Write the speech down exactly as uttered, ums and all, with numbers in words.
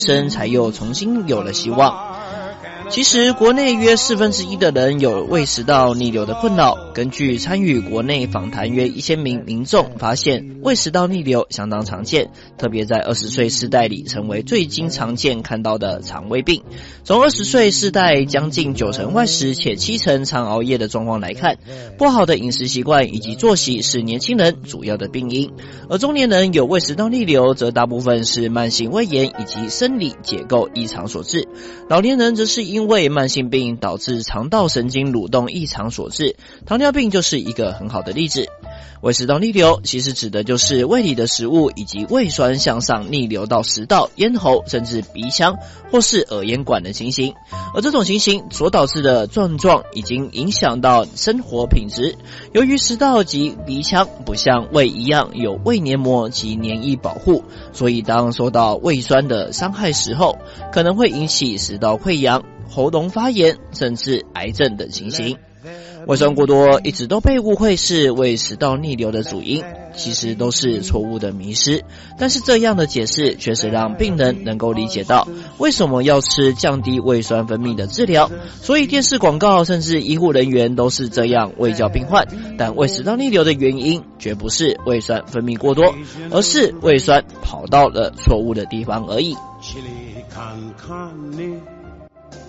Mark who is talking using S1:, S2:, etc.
S1: 生才又重新有了希望。其实国内约四分之一的人有胃食道逆流的困扰。根据参与国内访谈约一千名民众发现，胃食道逆流相当常见，特别在二十岁世代里成为最经常见看到的肠胃病。从二十岁世代将近九成外食且七成常熬夜的状况来看，不好的饮食习惯以及作息是年轻人主要的病因。而中年人有胃食道逆流，则大部分是慢性胃炎以及生理结构异常所致。老年人则是因为慢性病导致肠道神经蠕动异常所致，糖尿病就是一个很好的例子。胃食道逆流其实指的就是胃里的食物以及胃酸向上逆流到食道、咽喉甚至鼻腔或是耳咽管的情形，而这种情形所导致的症状已经影响到生活品质。由于食道及鼻腔不像胃一样有胃黏膜及黏液保护，所以当受到胃酸的伤害时候，可能会引起食道溃疡、喉咙发炎甚至癌症等情形。胃酸过多一直都被误会是胃食道逆流的主因，其实都是错误的迷失。但是这样的解释确实让病人能够理解到为什么要吃降低胃酸分泌的治疗。所以电视广告甚至医护人员都是这样卫教病患。但胃食道逆流的原因绝不是胃酸分泌过多，而是胃酸跑到了错误的地方而已。
S2: 起来看看你